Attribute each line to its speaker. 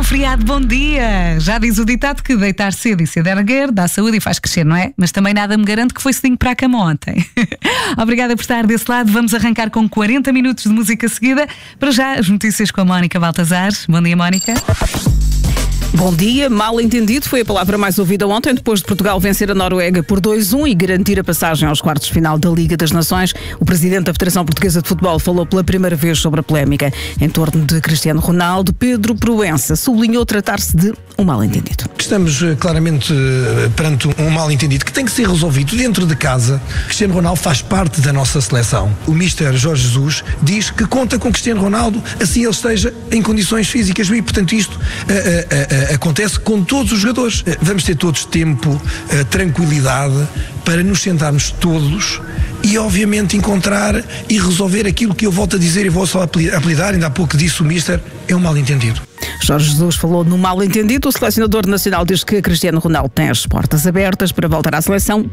Speaker 1: feriado, bom dia! Já diz o ditado que deitar cedo e cedo erguer dá saúde e faz crescer, não é? Mas também nada me garante que foi cedinho para a cama ontem. Obrigada por estar desse lado. Vamos arrancar com 40 minutos de música seguida. Para já, as notícias com a Mónica Baltazar. Bom dia, Mónica.
Speaker 2: Bom dia. Mal entendido foi a palavra mais ouvida ontem, depois de Portugal vencer a Noruega por 2-1 e garantir a passagem aos quartos de final da Liga das Nações. O presidente da Federação Portuguesa de Futebol falou pela primeira vez sobre a polémica em torno de Cristiano Ronaldo. Pedro Proença sublinhou tratar-se de um mal-entendido.
Speaker 3: Estamos claramente perante um mal-entendido que tem que ser resolvido dentro de casa. Cristiano Ronaldo faz parte da nossa seleção. O Mister Jorge Jesus diz que conta com Cristiano Ronaldo, assim ele esteja em condições físicas. E, portanto, isto acontece com todos os jogadores. Vamos ter todos tempo, tranquilidade para nos sentarmos todos e obviamente encontrar e resolver aquilo que eu volto a dizer e vou só apelidar, ainda há pouco disse o Mister, é um mal-entendido.
Speaker 2: Jorge Jesus falou no mal-entendido. O selecionador nacional diz que Cristiano Ronaldo tem as portas abertas para voltar à seleção